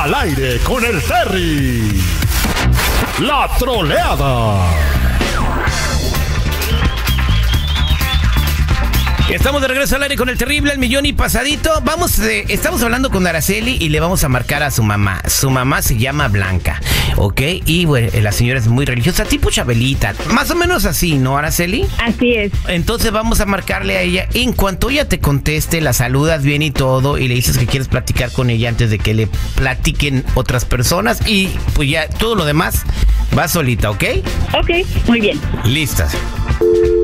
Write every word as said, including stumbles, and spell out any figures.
Al aire con el Terry. La troleada. Estamos de regreso al aire con el terrible al millón y pasadito. Vamos, eh, estamos hablando con Araceli y le vamos a marcar a su mamá. Su mamá se llama Blanca, ¿ok? Y bueno, la señora es muy religiosa, tipo Chabelita. Más o menos así, ¿no, Araceli? Así es. Entonces vamos a marcarle a ella. En cuanto ella te conteste, la saludas bien y todo, y le dices que quieres platicar con ella antes de que le platiquen otras personas. Y pues ya todo lo demás va solita, ¿ok? Ok, muy bien. Listas.